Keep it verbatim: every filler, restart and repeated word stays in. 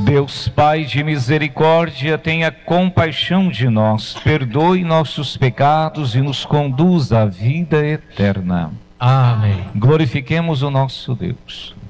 Deus Pai de misericórdia, tenha compaixão de nós, perdoe nossos pecados e nos conduza à vida eterna. Amém. Glorifiquemos o nosso Deus.